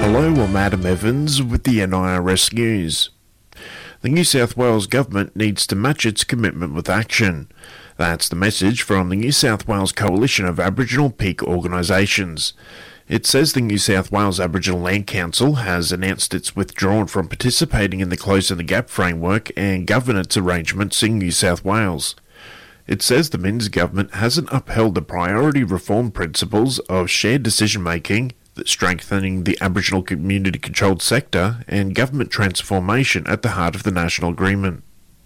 Hello, I'm Adam Evans with the NIRS News. The New South Wales Government needs to match its commitment with action. That's the message from the New South Wales Coalition of Aboriginal Peak Organisations. It says the New South Wales Aboriginal Land Council has announced it's withdrawn from participating in the Closing the Gap framework and governance arrangements in New South Wales. It says the Minns government hasn't upheld the priority reform principles of shared decision-making, strengthening the Aboriginal community-controlled sector, and government transformation at the heart of the national agreement.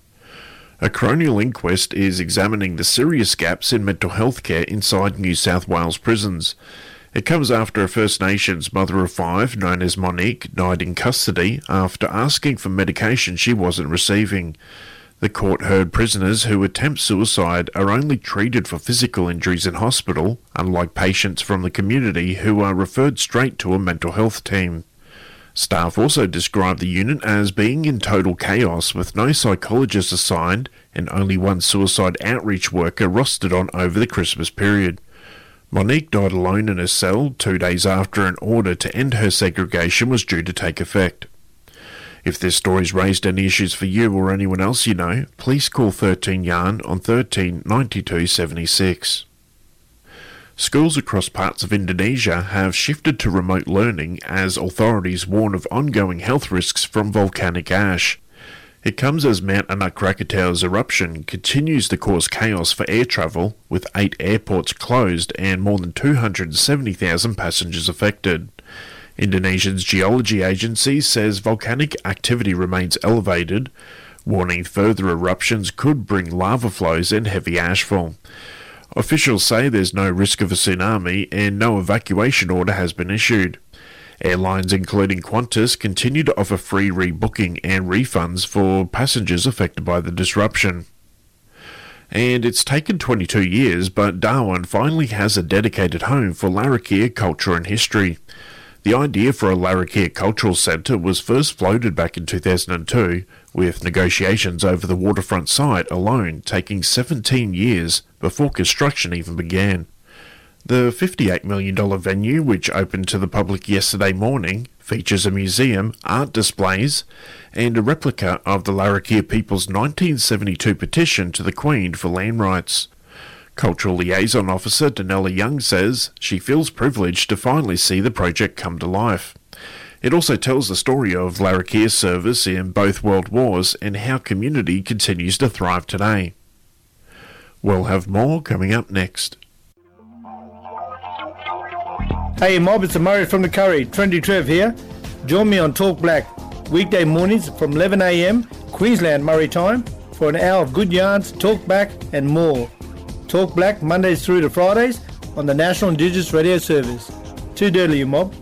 A coronial inquest is examining the serious gaps in mental health care inside New South Wales prisons. It comes after a First Nations mother of five, known as Monique, died in custody after asking for medication she wasn't receiving. The court heard prisoners who attempt suicide are only treated for physical injuries in hospital, unlike patients from the community who are referred straight to a mental health team. Staff also described the unit as being in total chaos, with no psychologist assigned and only one suicide outreach worker rostered on over the Christmas period. Monique died alone in her cell 2 days after an order to end her segregation was due to take effect. If this story's raised any issues for you or anyone else you know, please call 13 Yarn on 13 92 76. Schools across parts of Indonesia have shifted to remote learning as authorities warn of ongoing health risks from volcanic ash. It comes as Mount Anak Krakatau's eruption continues to cause chaos for air travel, with 8 airports closed and more than 270,000 passengers affected. Indonesia's geology agency says volcanic activity remains elevated, warning further eruptions could bring lava flows and heavy ashfall. Officials say there's no risk of a tsunami and no evacuation order has been issued. Airlines including Qantas continue to offer free rebooking and refunds for passengers affected by the disruption. And it's taken 22 years, but Darwin finally has a dedicated home for Larrakia culture and history. The idea for a Larrakia Cultural Centre was first floated back in 2002, with negotiations over the waterfront site alone taking 17 years before construction even began. The $58 million venue, which opened to the public yesterday morning, features a museum, art displays, and a replica of the Larrakia people's 1972 petition to the Queen for land rights. Cultural Liaison Officer Danella Young says she feels privileged to finally see the project come to life. It also tells the story of Larrakia's service in both World Wars and how community continues to thrive today. We'll have more coming up next. Hey mob, it's Murray from the Curry, Trendy Trev here. Join me on Talk Black, weekday mornings from 11am, Queensland Murray time, for an hour of good yarns, talk back and more. Talk Black Mondays through to Fridays on the National Indigenous Radio Service. Too dirty, you mob.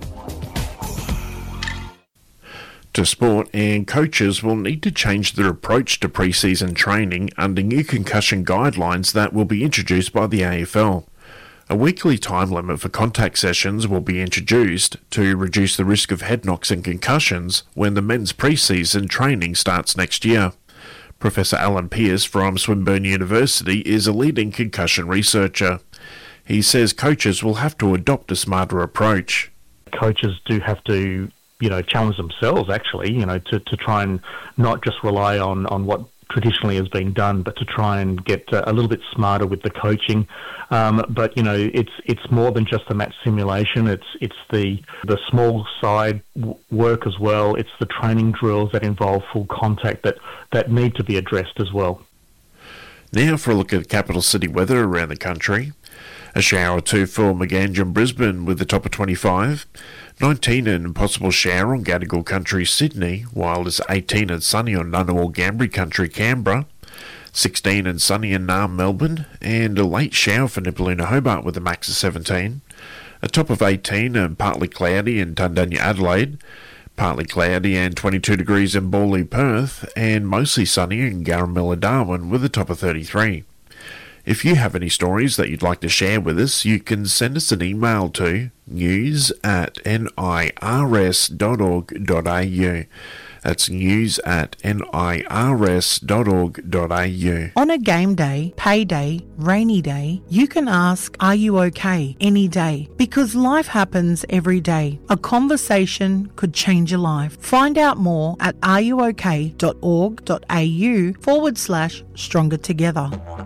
To sport, and coaches will need to change their approach to pre-season training under new concussion guidelines that will be introduced by the AFL. A weekly time limit for contact sessions will be introduced to reduce the risk of head knocks and concussions when the men's pre-season training starts next year. Professor Alan Pearce from Swinburne University is a leading concussion researcher. He says coaches will have to adopt a smarter approach. Coaches do have to, challenge themselves actually, to try and not just rely on what traditionally has been done, but to try and get a little bit smarter with the coaching. But it's more than just the match simulation. It's the small side work as well. It's the training drills that involve full contact that need to be addressed as well. Now for a look at capital city weather around the country. A shower or two for Magandra, Brisbane with a top of 25. 19 and possible shower on Gadigal Country, Sydney, while it's 18 and sunny on Ngunnawal Gambri Country, Canberra. 16 and sunny in Naarm, Melbourne, and a late shower for Nipaluna, Hobart with a max of 17. A top of 18 and partly cloudy in Tundanya, Adelaide. Partly cloudy and 22 degrees in Bawley, Perth, and mostly sunny in Garramilla, Darwin with a top of 33. If you have any stories that you'd like to share with us, you can send us an email to news@nirs.org.au. That's news@nirs.org.au. On a game day, payday, rainy day, you can ask, "Are you okay?" any day, because life happens every day. A conversation could change your life. Find out more at areyouok.org.au/stronger together.